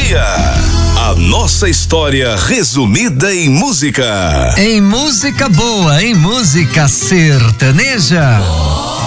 dia. A nossa história resumida em música. Em música boa, em música sertaneja.